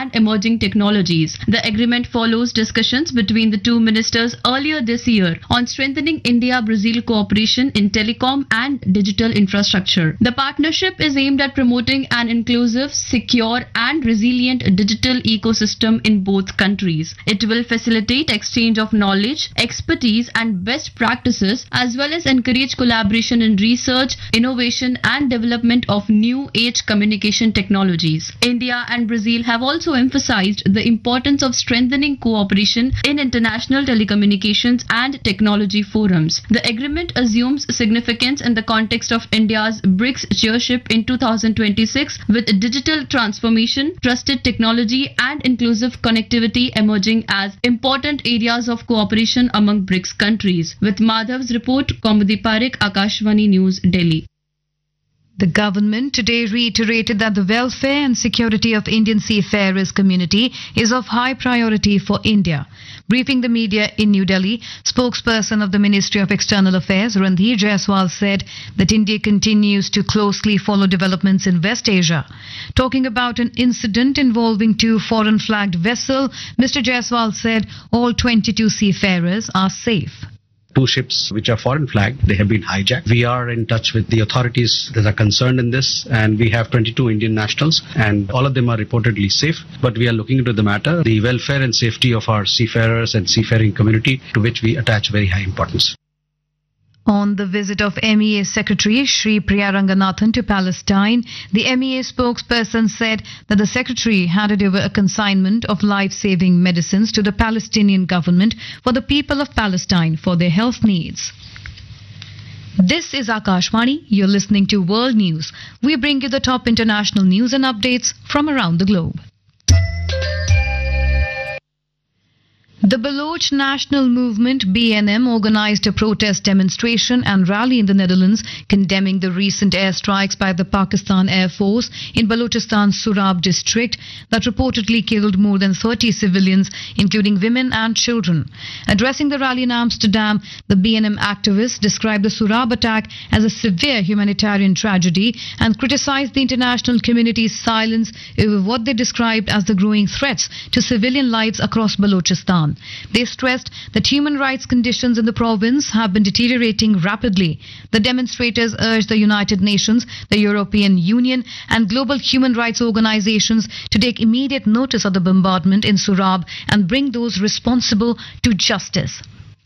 and emerging technologies. The agreement follows discussions between the two ministers earlier this year on strengthening India-Brazil cooperation in telecom and digital infrastructure. The partnership is aimed at promoting an inclusive, secure and resilient digital ecosystem in both countries. It will facilitate exchange of knowledge, expertise and best practices as well as encourage collaboration in research, innovation and development of new age communication technologies. India and Brazil have also emphasized the importance of strengthening cooperation in international telecommunications and technology forums. The agreement assumes significance in the context of India's BRICS chairship in 2026 with digital transformation, trusted technology and inclusive connectivity emerging as important areas of cooperation among BRICS countries. With Madhav's report, Kaumudi Parekh, Akashvani News, Delhi. The government today reiterated that the welfare and security of Indian seafarers community is of high priority for India. Briefing the media in New Delhi, spokesperson of the Ministry of External Affairs, Randhir Jaiswal, said that India continues to closely follow developments in West Asia. Talking about an incident involving two foreign-flagged vessels, Mr. Jaiswal said all 22 seafarers are safe. Two ships which are foreign flagged, they have been hijacked. We are in touch with the authorities that are concerned in this, and we have 22 Indian nationals and all of them are reportedly safe, but we are looking into the matter, the welfare and safety of our seafarers and seafaring community, to which we attach very high importance. On the visit of MEA Secretary Shri Priya Ranganathan to Palestine, the MEA spokesperson said that the Secretary handed over a consignment of life-saving medicines to the Palestinian government for the people of Palestine for their health needs. This is Akashvani. You're listening to World News. We bring you the top international news and updates from around the globe. The Baloch National Movement BNM organized a protest demonstration and rally in the Netherlands condemning the recent airstrikes by the Pakistan Air Force in Balochistan's Surab district that reportedly killed more than 30 civilians, including women and children. Addressing the rally in Amsterdam, the BNM activists described the Surab attack as a severe humanitarian tragedy and criticized the international community's silence over what they described as the growing threats to civilian lives across Balochistan. They stressed that human rights conditions in the province have been deteriorating rapidly. The demonstrators urged the United Nations, the European Union and global human rights organizations to take immediate notice of the bombardment in Surab and bring those responsible to justice.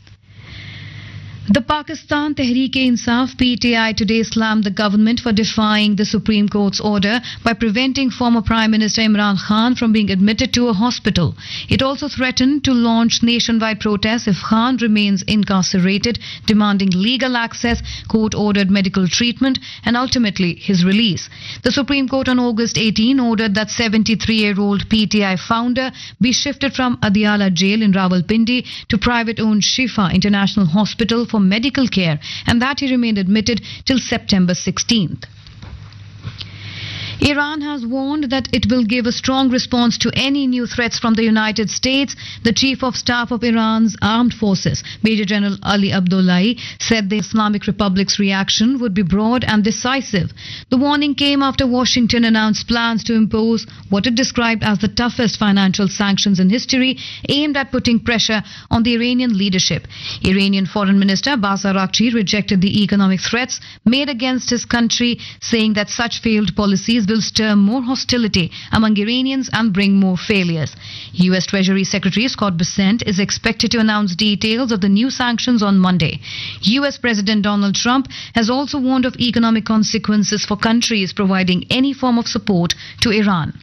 The Pakistan Tehreek-e-Insaf PTI today slammed the government for defying the Supreme Court's order by preventing former Prime Minister Imran Khan from being admitted to a hospital. It also threatened to launch nationwide protests if Khan remains incarcerated, demanding legal access, court-ordered medical treatment and ultimately his release. The Supreme Court on August 18 ordered that 73-year-old PTI founder be shifted from Adiala jail in Rawalpindi to private-owned Shifa International Hospital for medical care, and that he remained admitted till September 16th. Iran has warned that it will give a strong response to any new threats from the United States. The Chief of Staff of Iran's armed forces, Major General Ali Abdullahi, said the Islamic Republic's reaction would be broad and decisive. The warning came after Washington announced plans to impose what it described as the toughest financial sanctions in history, aimed at putting pressure on the Iranian leadership. Iranian Foreign Minister Abbas Araghchi rejected the economic threats made against his country, saying that such failed policies will stir more hostility among Iranians and bring more failures. U.S. Treasury Secretary Scott Bessent is expected to announce details of the new sanctions on Monday. U.S. President Donald Trump has also warned of economic consequences for countries providing any form of support to Iran.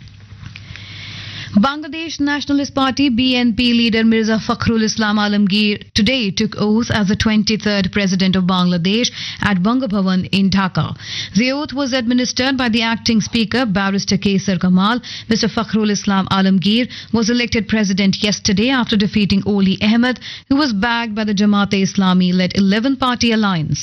Bangladesh Nationalist Party BNP leader Mirza Fakhrul Islam Alamgir today took oath as the 23rd President of Bangladesh at Bangabhavan in Dhaka. The oath was administered by the acting Speaker Barrister Kaisar Kamal. Mr. Fakhrul Islam Alamgir was elected President yesterday after defeating Oli Ahmed, who was backed by the Jamaat-e-Islami-led 11-party alliance.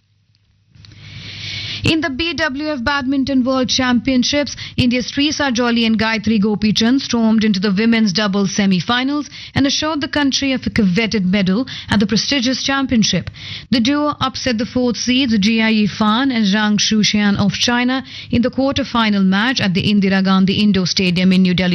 In the BWF Badminton World Championships, India's Trisa Jolly and Gayatri Gopichan stormed into the women's doubles semi-finals and assured the country of a coveted medal at the prestigious championship. The duo upset the fourth seeds Jia Yifan and Zhang Shuxian of China in the quarter-final match at the Indira Gandhi Indoor Stadium in New Delhi.